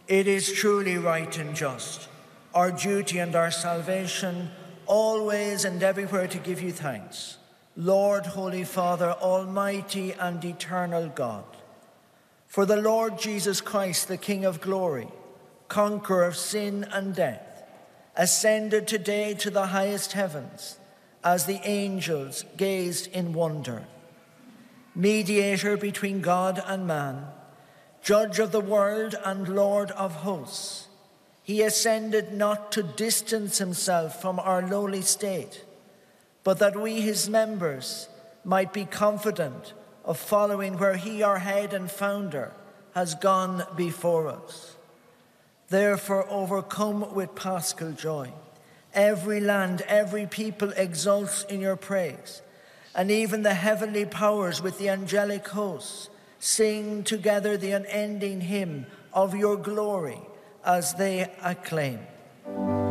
It is truly right and just, our duty and our salvation, always and everywhere to give you thanks, Lord, Holy Father, Almighty and eternal God. For the Lord Jesus Christ, the King of glory, conqueror of sin and death, ascended today to the highest heavens as the angels gazed in wonder. Mediator between God and man, judge of the world and Lord of hosts, he ascended not to distance himself from our lowly state, but that we, his members, might be confident of following where he, our head and founder, has gone before us. Therefore, overcome with paschal joy, every land, every people exults in your praise, and even the heavenly powers with the angelic hosts sing together the unending hymn of your glory as they acclaim.